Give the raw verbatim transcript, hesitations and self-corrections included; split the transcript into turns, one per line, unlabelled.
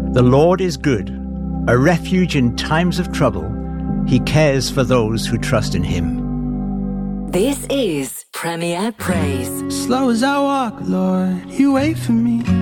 The Lord is good, a refuge in times of trouble. He cares for those who trust in him.
This is Premier Praise.
Slow as I walk, Lord, you wait for me.